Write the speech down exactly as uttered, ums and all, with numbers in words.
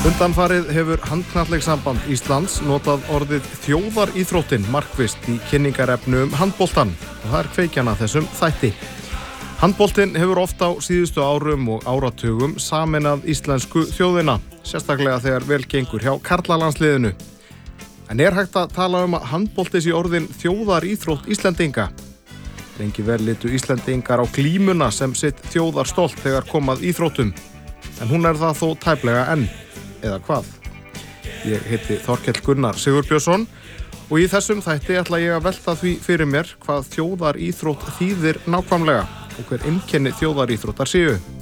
Undanfarið hefur handknattleikssamband Íslands notað orðið þjóðaríþróttin markvisst í kynningarefnu um handboltan og það er kveikjan að þessum þætti. Handboltinn hefur oft á síðustu árum og áratugum sameinað íslensku þjóðina, sérstaklega þegar vel gengur hjá karlalandsliðinu. En er hægt að tala um að handbolti sé orðin þjóðaríþrótt Íslendinga? Lengi vel litu Íslendingar á glímuna sem sitt þjóðarstolt þegar kom að íþróttum, en hún er það þó tæplega enn. Eða hvað? Ég heiti Þorkell Gunnar Sigurbjörnsson og í þessum þætti ætla ég að velta því fyrir mér hvað þjóðaríþrótt þýðir nákvæmlega og hver einkenni þjóðaríþróttar séu.